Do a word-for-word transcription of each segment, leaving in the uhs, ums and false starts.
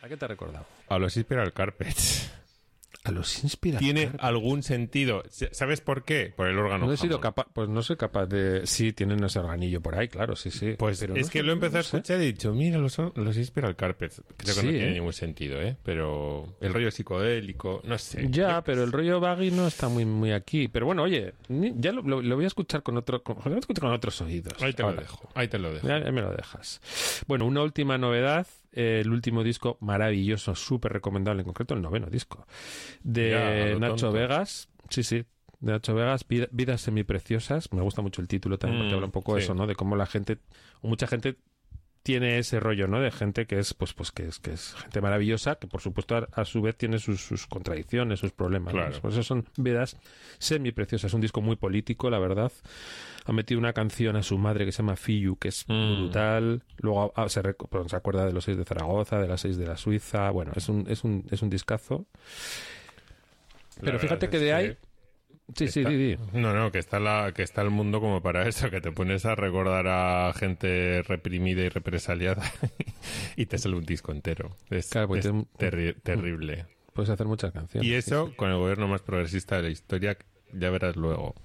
¿A qué te ha recordado? A los Inspiral Carpets. A los Inspiral ¿Tiene Carpets. algún sentido? ¿Sabes por qué? Por el órgano No he sido Hammond. capaz, pues no soy capaz de... Sí, tienen ese organillo por ahí, claro, sí, sí. Pues Pero es no que sé, lo he empezado no a sé. escuchar y he dicho, mira, los, los Inspiral Carpets. Creo que Sí, no tiene ¿eh? ningún sentido, ¿eh? Pero el rollo psicodélico, no sé. Ya, Yo- pero el rollo baggy no está muy muy aquí. Pero bueno, oye, ni- ya lo, lo- lo voy a escuchar con otro, con, lo voy a escuchar con otros oídos. Ahí te Ahora. lo dejo, ahí te lo dejo. Ya, ya me lo dejas. Bueno, una última novedad, eh, el último disco maravilloso, súper recomendable, en concreto el noveno disco, de Ya, a lo Nacho tonto. Vegas. Sí, sí, de Nacho Vegas, Vida- Vidas Semipreciosas. Me gusta mucho el título también, porque Mm, habla un poco de sí. eso, ¿no? De cómo la gente, o mucha gente tiene ese rollo, ¿no? De gente que es, pues, pues que es, que es gente maravillosa, que por supuesto a, a su vez tiene sus, sus contradicciones, sus problemas. ¿no? Claro. Por eso son vidas semipreciosas. Es un disco muy político, la verdad. Ha metido una canción a su madre que se llama Fiyu, que es Mm. brutal. Luego ah, se, rec- pues, se acuerda de los seis de Zaragoza, de las seis de la Suiza. Bueno, es un, es un, es un discazo. La Pero fíjate verdad que es de ahí... Sí, sí, está- di, di. No, no, que está, la, que está el mundo como para eso, que te pones a recordar a gente reprimida y represaliada y te sale un disco entero. Es, Claro, pues es te- terri- terrible. Puedes hacer muchas canciones. Y sí, eso, sí. con el gobierno más progresista de la historia, ya verás luego.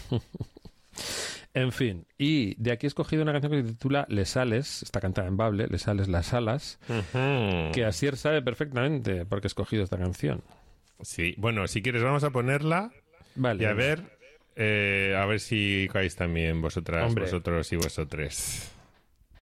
En fin, y de aquí he escogido una canción que se titula Le Sales, está cantada en bable, Le Sales las alas, Ujú. que Asier sabe perfectamente por qué he escogido esta canción. Sí, bueno, si quieres vamos a ponerla Vale. y a ver, eh, a ver si caéis también vosotras, Hombre. vosotros y vosotros.